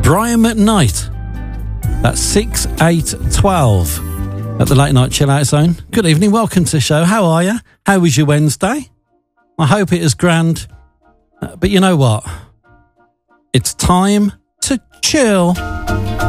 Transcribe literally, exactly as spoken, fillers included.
Brian McKnight. That's six eight twelve at the Late Night Chill Out Zone. Good evening, welcome to the show. How are you? How was your Wednesday? I hope it is grand. Uh, but you know what? It's time to chill.